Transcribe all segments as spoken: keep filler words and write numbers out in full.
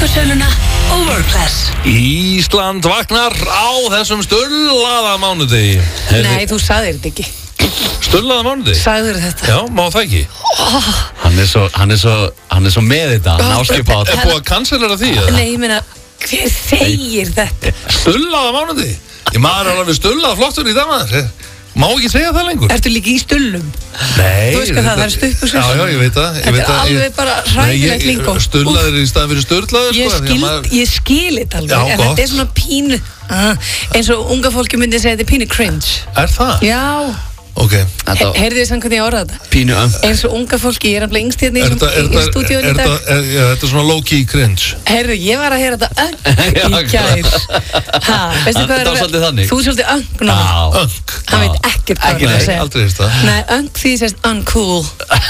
Söluna og Workclass. Ísland vaknar á þessum sturlaða mánudegi. Nei, þú sagðir þetta ekki. Sturlaða mánudegi? Sagðir þetta. Já, má það ekki? Oh. Hann er svo, hann er svo, hann er svo með þetta, hann áskipað. Er búið að cancelera því? Nei, ég meina, hver segir þetta? Sturlaða mánudegi? Ég maður er alveg sturlað flottur í dag maður. Má ekki segja það lengur? Ertu líka í stullum? Nei. Þú veist hvað það, það er stuppur Já, já, ég veit það. Þetta er alveg bara hræðilegt lingó. Sturlaður í staðin fyrir sturlaður, sko. Ég skil, maður... ég skil þetta alveg, já, en gott. Þetta er svona pínu, uh, eins og unga fólki myndi segja þetta er pínu cringe. Er það? Já. Ok. He heyrðu þið samt hvernig ég orða þetta? Pínu um. Eins og unga fólki, ég er alveg yngst hérna í stúdíónu í dag. Já, þetta er svona low-key cringe. Heyrðu, ég var að heyra þetta öng í gær. Ha, veistu hvað er það? Þannig. Þú er svolítið öng núna. Já, öng. Hann veit ekkert hvað það segja. Aldrei veist það. Nei, öng því sést uncool.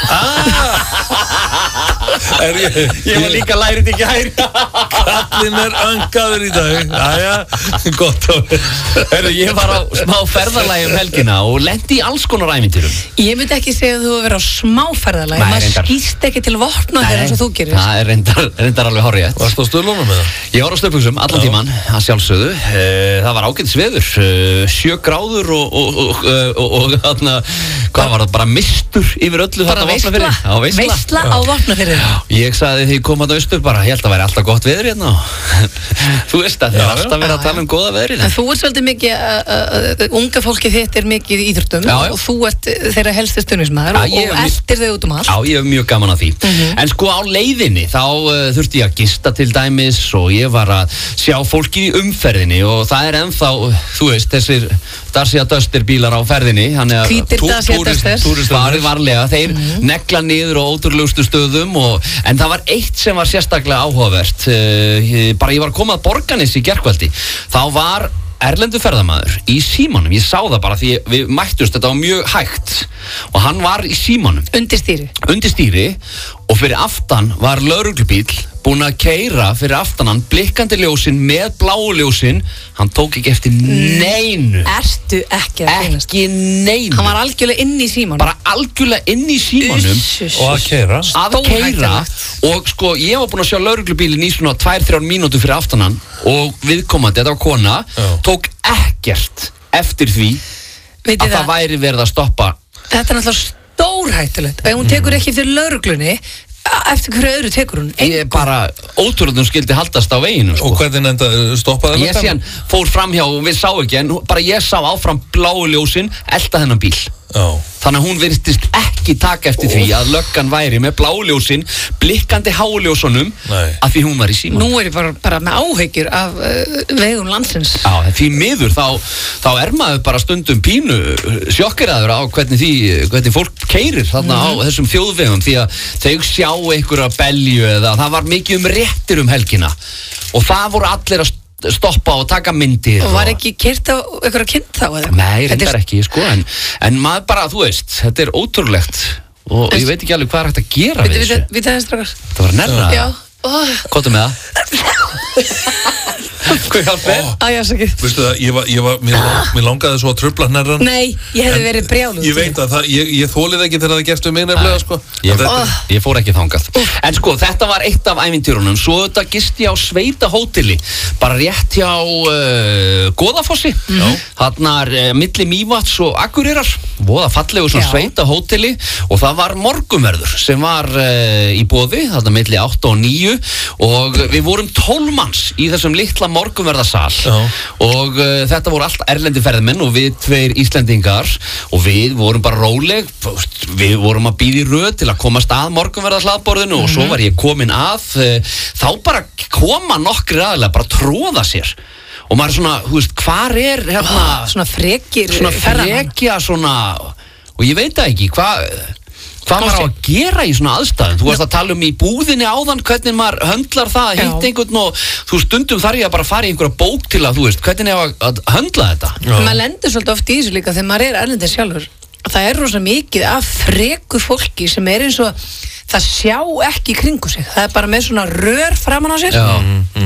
Er ég, ég var líka lærið ekki hæri. Kallinn er öngaður í dag. Jæja, gott á þér. Heyrðu, ég var á smá ferðalagi um helgina og lendi í alls konar ævintýrum. Ég myndi ekki segja að þú hefur verið á smá ferðalagi. Maður skýst ekki til vopna þegar eins og þú gerir. Það er reyndar, reyndar alveg hárrétt. Varstu á stöðlunum með það? Ég var á stöðbuxum allan tíman, að sjálfsögðu. Það var ágætis veður, sjö gráður og, og, og, og, og þarna, hvað var það, bara mistur yfir öllu þarna Vopnafirði. Veisla, veisla á Vopnafirði. Ég sagði því kom að austur bara, ég held að væri alltaf gott veður hérna. Þú veist að þið er alltaf verið að tala um góða veðrið. Þú ert svolítið mikið, unga fólkið þitt er mikið í íþróttum og þú ert þeirra helsti stuðningsmaður og, og eltir þau út um allt. Já, ég hef mjög gaman að því. Mm-hmm. En sko á leiðinni þá uh, þurfti ég að gista til dæmis og ég var að sjá fólki í umferðinni og það er ennþá, þú veist, þessir Dacia Duster bílar á ferðinni. Hvítir Dacia Duster. Farið varlega, þeir mm-hmm. negla niður á ótrúlegustu stöðum og, en það var eitt sem var sérstaklega áhugavert. Uh, bara ég var að koma að Borgarnesi í gærkvöldi. Þá var erlendu ferðamaður í símanum, ég sá það bara því við mættust, þetta var mjög hægt og hann var í símanum undir stýri undir stýri og fyrir aftan var lögreglubíll búinn að keyra fyrir aftan hann blikkandi ljósin með bláu ljósin, hann tók ekki eftir neinu. Ertu ekki að finnast? Ekki neinu. Hann var algjörlega inn í símanum. Bara algjörlega inn í símanum. Uss, og að keyra. Að keyra og sko ég var búinn að sjá lögreglubílinn í svona tvær til þrjár mínútur fyrir aftan hann og viðkomandi, þetta var kona, Já. tók ekkert eftir því Viti að það, það væri verið að stoppa. Þetta er náttúrulega stórhættulegt. Ef hún tekur ekki fyrir lögreglunni, eftir hverju öðru tekur hún? Ég er bara ótrúlega skildi haldast á veginu sko. Og hvernig enda stoppaði það? Ég síðan fór framhjá og við sá ekki en bara ég sá áfram bláu ljósin elta þennan bíl. Já. Þannig að hún virtist ekki taka eftir því að löggan væri með bláu ljósin blikkandi háljósunum af því hún var í síman. Nú er ég bara, bara með áhyggjur af uh, vegum landsins. Já, því miður þá, þá er maður bara stundum pínu sjokkeraður á hvernig því hvernig fólk keyrir þarna mm. á þessum þjóðvegum því að þau sjá einhverja belju eða það var mikið um réttir um helgina og það voru allir að stoppa og taka myndir. Og var ekki keyrt á einhverja kind þá? Eða? Nei, reyndar er... ekki, sko, en, en maður bara, þú veist, þetta er ótrúlegt og en... ég veit ekki alveg hvað er hægt að gera við þessu. Við það eins dragar. Það var nærra. Já. Oh. Kottu með það. Hvað hjálp er? Á, já, sakið. Vistu það, ég var, ég var, mér, mér langaði svo að trufla hnerran. Nei, ég hefði verið brjáluð. Ég veit að það, ég, ég þólið ekki þegar það gerst við mig nefnilega, sko. Ég, þetta... oh. ég fór ekki þangað. Uh. En sko, þetta var eitt af ævintýrunum. Svo þetta gisti á Sveita hóteli, bara rétt hjá uh, Goðafossi. Mm. Þarna er uh, milli Mývatns og Akureyrar. Voða fallegu svona Sveita hóteli og það var morgunverður sem var uh, í boði, þarna milli átta og níu og við vorum tólf manns í þessum litla morgunverðasal og uh, þetta voru allt erlendi ferðmenn og við tveir Íslendingar og við vorum bara róleg, við vorum að bíða í röð til að komast að morgunverðaslaðborðinu mm-hmm. og svo var ég komin að, uh, þá bara koma nokkri aðlega bara tróða sér og maður er svona, þú veist, hvar er hérna, oh, svona frekir svona frekja, svona, og ég veit ekki, hvað hvað maður á að gera í svona aðstæðum þú varst að tala um í búðinni áðan hvernig maður höndlar það að hitta einhvern og þú stundum þarf ég að bara fara í einhverja bók til að þú veist, hvernig er að höndla þetta maður lendur svolítið oft í þessu líka þegar maður er erlendis sjálfur það er rosa mikið af freku fólki sem er eins og það sjá ekki í kringu sig það er bara með svona rör framan á sér mm-hmm.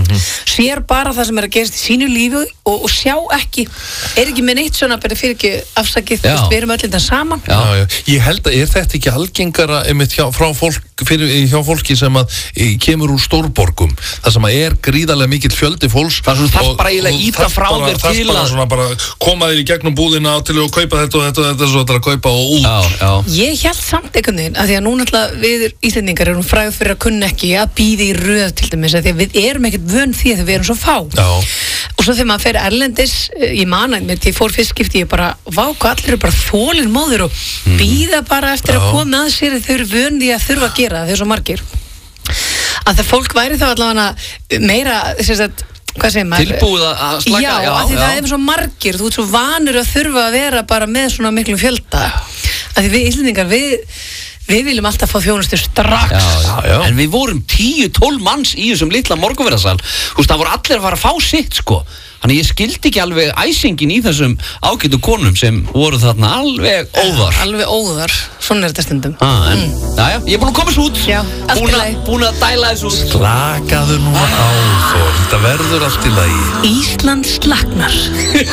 -hmm. sér bara það sem er að gerast í sínu lífi og, og sjá ekki, er ekki með neitt svona bara fyrir ekki afsakið, við erum öll þetta saman. Já, já. Ég held að er þetta ekki algengara einmitt hjá, frá fólk, fyrir, hjá fólki sem að e, kemur úr stórborgum, það sem að er gríðarlega mikill fjöldi fólks. Það er það bara eiginlega íta frá þér til að... Það er bara bara koma þér í gegnum búðina til að kaupa þetta og þetta og þetta og þetta að kaupa og út. Já, já. Ég held samt einhvern veginn að því að núna alltaf við Íslendingar erum fræð fyrir að kunna ekki að býða í röð til dæmis að því að við erum ekkert vön því að við erum svo fá. Já. Og svo þegar maður fer erlendis, ég man að ég fór fyrst skipti, ég bara, vá, hvað allir eru bara þolinmóðir og býða bara eftir að koma að sér þau eru vön því að þurfa að gera það, þau eru svo margir. Að það fólk væri þá allavega meira, sem sagt, hvað segir maður? Tilbúið að slaka, já. Já, af því það er svo margir, þú ert svo vanur að þurfa að vera bara með svona miklu fjölda. Af því við Íslendingar, við Við viljum alltaf fá þjónustu strax. Já, já, já. En við vorum tíu til tólf manns í þessum litla morgunverðarsal. Þú veist, það voru allir að fara að fá sitt, sko. Þannig ég skildi ekki alveg æsingin í þessum ágætu konum sem voru þarna alveg óðar. Alveg óðar, svona er þetta stundum. Ah, en, mm. Já, já, ég er búin að koma svo út. Já, allt í lagi. Búin að dæla þessu út. Slakaðu nú á, Þór, þetta verður allt í lagi. Ísland slaknar.